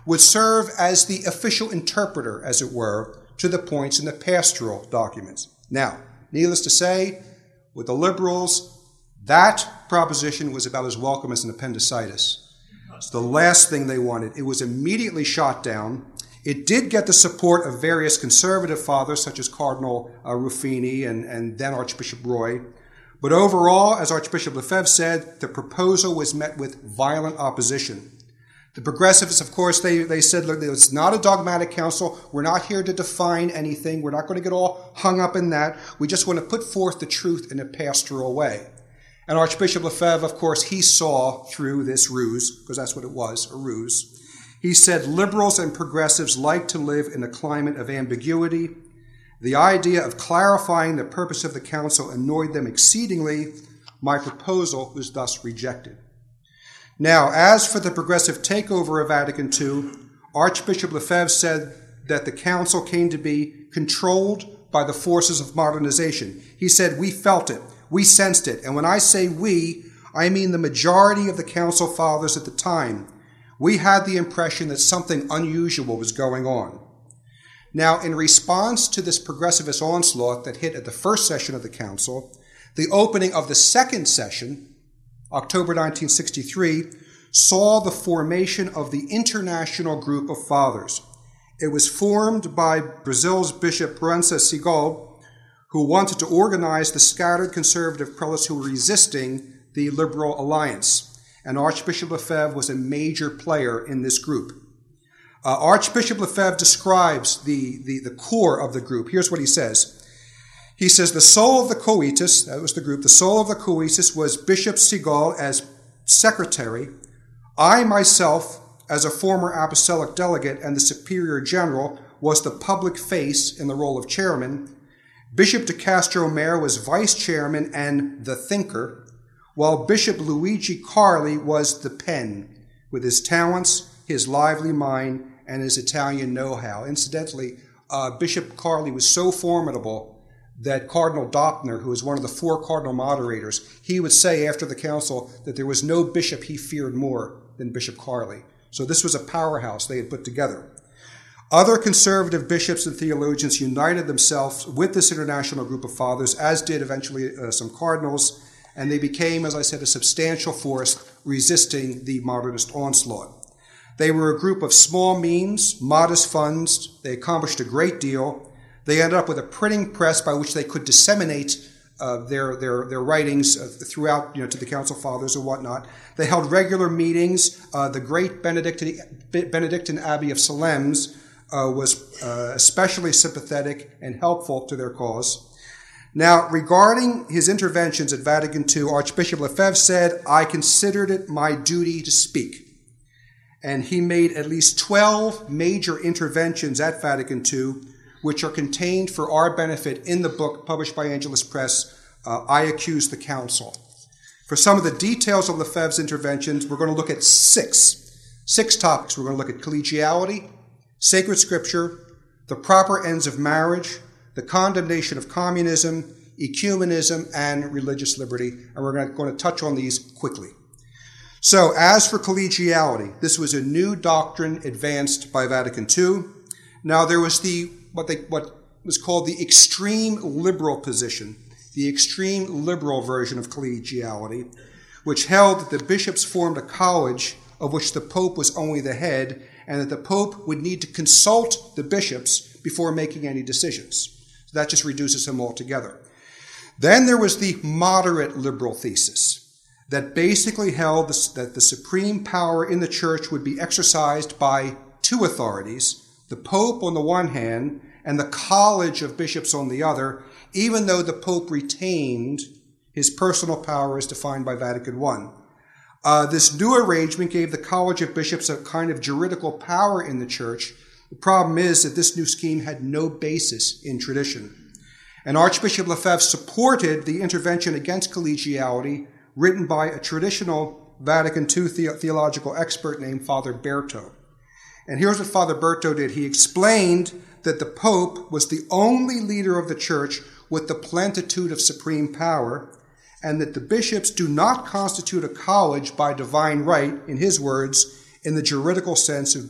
would serve as the official interpreter, as it were, to the points in the pastoral documents. Now, needless to say, with the liberals, that proposition was about as welcome as an appendicitis. It's the last thing they wanted. It was immediately shot down. It did get the support of various conservative fathers, such as Cardinal Ruffini and then Archbishop Roy. But overall, as Archbishop Lefebvre said, the proposal was met with violent opposition. The progressives, of course, they said, look, it's not a dogmatic council. We're not here to define anything. We're not going to get all hung up in that. We just want to put forth the truth in a pastoral way. And Archbishop Lefebvre, of course, he saw through this ruse, because that's what it was, a ruse. He said, liberals and progressives like to live in a climate of ambiguity. The idea of clarifying the purpose of the council annoyed them exceedingly. My proposal was thus rejected. Now, as for the progressive takeover of Vatican II, Archbishop Lefebvre said that the council came to be controlled by the forces of modernization. He said, we felt it, we sensed it, and when I say we, I mean the majority of the council fathers at the time. We had the impression that something unusual was going on. Now, in response to this progressivist onslaught that hit at the first session of the council, the opening of the second session, October 1963, saw the formation of the International Group of Fathers. It was formed by Brazil's Bishop Proença Segal, who wanted to organize the scattered conservative prelates who were resisting the liberal alliance. And Archbishop Lefebvre was a major player in this group. Archbishop Lefebvre describes the core of the group. Here's what he says. He says, the soul of the coitus, that was the group, the soul of the coitus was Bishop Segal as secretary. I myself, as a former apostolic delegate and the superior general, was the public face in the role of chairman. Bishop de Castro Mer was vice chairman and the thinker, while Bishop Luigi Carli was the pen, with his talents, his lively mind, and his Italian know-how. Incidentally, Bishop Carli was so formidable that Cardinal Doppner, who was one of the four cardinal moderators, he would say after the council that there was no bishop he feared more than Bishop Carli. So this was a powerhouse they had put together. Other conservative bishops and theologians united themselves with this international group of fathers, as did eventually some cardinals, and they became, as I said, a substantial force resisting the modernist onslaught. They were a group of small means, modest funds. They accomplished a great deal. They ended up with a printing press by which they could disseminate their writings throughout, to the council fathers and whatnot. They held regular meetings. The great Benedictine Abbey of Solesmes was especially sympathetic and helpful to their cause. Now, regarding his interventions at Vatican II, Archbishop Lefebvre said, I considered it my duty to speak. And he made at least 12 major interventions at Vatican II, which are contained for our benefit in the book published by Angelus Press, I Accuse the Council. For some of the details of Lefebvre's interventions, we're going to look at six topics. We're going to look at collegiality, sacred scripture, the proper ends of marriage, the condemnation of communism, ecumenism, and religious liberty. And we're going to touch on these quickly. So as for collegiality, this was a new doctrine advanced by Vatican II. Now there was what was called the extreme liberal position, the extreme liberal version of collegiality, which held that the bishops formed a college of which the Pope was only the head, and that the Pope would need to consult the bishops before making any decisions. So that just reduces him altogether. Then there was the moderate liberal thesis that basically held that the supreme power in the church would be exercised by two authorities, the Pope on the one hand, and the College of Bishops on the other, even though the Pope retained his personal power as defined by Vatican I. This new arrangement gave the College of Bishops a kind of juridical power in the church. The problem is that this new scheme had no basis in tradition. And Archbishop Lefebvre supported the intervention against collegiality written by a traditional Vatican II theological expert named Father Berto. And here's what Father Berto did. He explained that the Pope was the only leader of the church with the plenitude of supreme power, and that the bishops do not constitute a college by divine right, in his words, in the juridical sense of